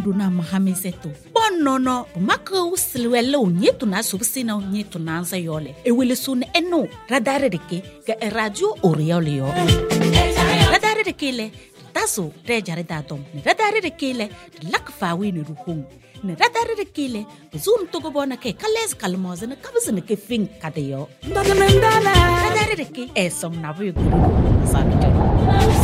na mahamiseto bonnono maka usilwele unyetu na subsina unyetu na ansa yole ewele sun eno radare deke ga radio oriole yo radare deke le taso rejare datom radare deke le lakfawi ne ruhung ne radare deke le zum to go bona ke kales kalmoze ne kabzene ke fin kadeyo radare deke esom na bu